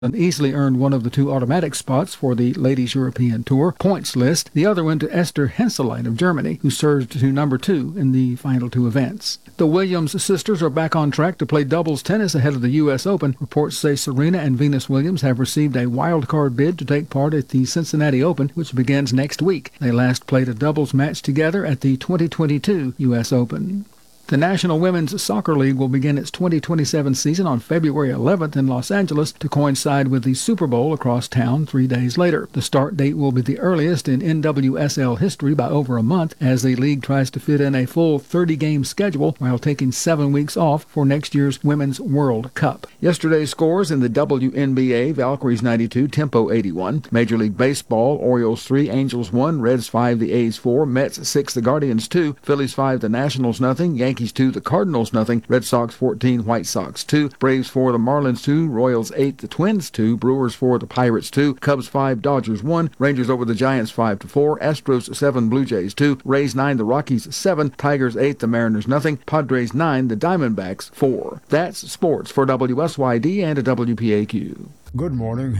and easily earned one of the two automatic spots for the Ladies European Tour points list. The other went to Esther Henseleit of Germany, who surged to number 2 in the final two events. The Williams sisters are back on track to play doubles tennis ahead of the U.S. Open. Reports say Serena and Venus Williams have received a wild card bid to take part at the Cincinnati Open, which begins next week. They last played a doubles match together at the 2022 U.S. Open. The National Women's Soccer League will begin its 2027 season on February 11th in Los Angeles to coincide with the Super Bowl across town 3 days later. The start date will be the earliest in NWSL history by over a month, as the league tries to fit in a full 30-game schedule while taking 7 weeks off for next year's Women's World Cup. Yesterday's scores in the WNBA: Valkyries 92, Tempo 81. Major League Baseball: Orioles 3, Angels 1, Reds 5, the A's 4, Mets 6, the Guardians 2, Phillies 5, the Nationals nothing, Yankees 2, the Cardinals nothing, Red Sox 14, White Sox 2, Braves 4, the Marlins 2, Royals 8, the Twins 2, Brewers 4, the Pirates 2, Cubs 5, Dodgers 1, Rangers over the Giants 5-4, Astros 7, Blue Jays 2, Rays 9, the Rockies 7, Tigers 8, the Mariners nothing, Padres 9, the Diamondbacks 4. That's sports for WSYD and WPAQ. Good morning.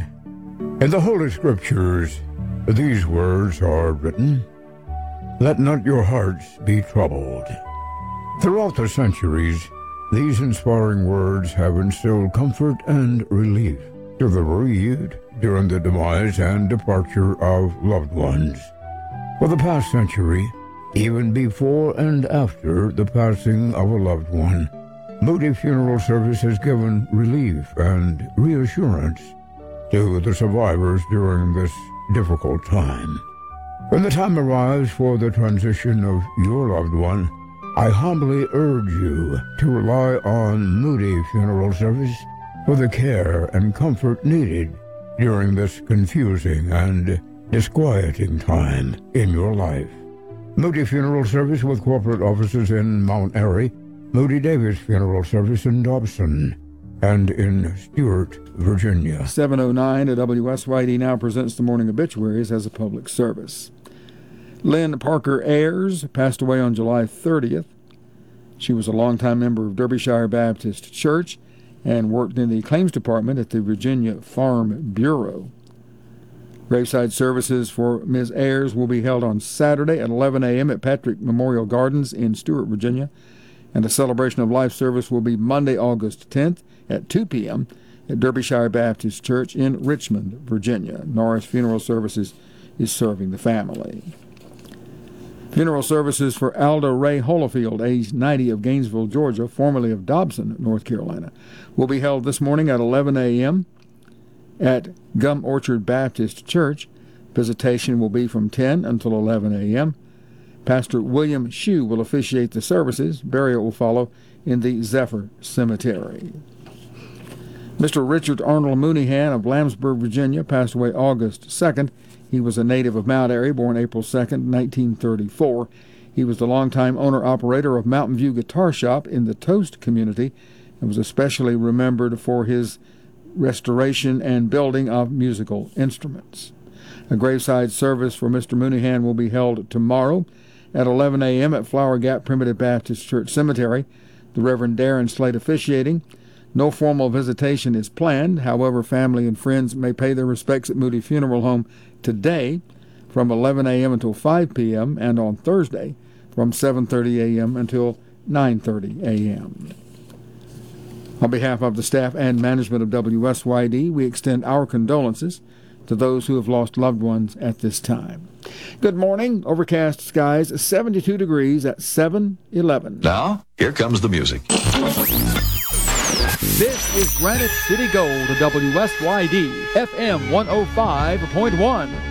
In the Holy Scriptures, these words are written, "Let not your hearts be troubled." Throughout the centuries, these inspiring words have instilled comfort and relief to the bereaved during the demise and departure of loved ones. For the past century, even before and after the passing of a loved one, Moody Funeral Service has given relief and reassurance to the survivors during this difficult time. When the time arrives for the transition of your loved one, I humbly urge you to rely on Moody Funeral Service for the care and comfort needed during this confusing and disquieting time in your life. Moody Funeral Service, with corporate offices in Mount Airy, Moody Davis Funeral Service in Dobson, and in Stuart, Virginia. 7:09 at WSYD now presents the morning obituaries as a public service. Lynn Parker Ayers passed away on July 30th. She was a longtime member of Derbyshire Baptist Church and worked in the claims department at the Virginia Farm Bureau. Graveside services for Ms. Ayers will be held on Saturday at 11 a.m. at Patrick Memorial Gardens in Stuart, Virginia, and a celebration of life service will be Monday, August 10th at 2 p.m. at Derbyshire Baptist Church in Richmond, Virginia. Norris Funeral Services is serving the family. Funeral services for Alda Ray Holofield, age 90, of Gainesville, Georgia, formerly of Dobson, North Carolina, will be held this morning at 11 a.m. at Gum Orchard Baptist Church. Visitation will be from 10 until 11 a.m. Pastor William Shue will officiate the services. Burial will follow in the Zephyr Cemetery. Mr. Richard Arnold Mooneyhan of Lambsburg, Virginia, passed away August 2nd. He was a native of Mount Airy, born April 2nd, 1934. He was the longtime owner-operator of Mountain View Guitar Shop in the Toast community and was especially remembered for his restoration and building of musical instruments. A graveside service for Mr. Mooneyhan will be held tomorrow at 11 a.m. at Flower Gap Primitive Baptist Church Cemetery. The Reverend Darren Slade officiating. No formal visitation is planned. However, family and friends may pay their respects at Moody Funeral Home today from 11 a.m. until 5 p.m. and on Thursday from 7:30 a.m. until 9:30 a.m. On behalf of the staff and management of WSYD, we extend our condolences to those who have lost loved ones at this time. Good morning. Overcast skies, 72 degrees at 7:11. Now, here comes the music. This is Granite City Gold, WSYD, FM 105.1.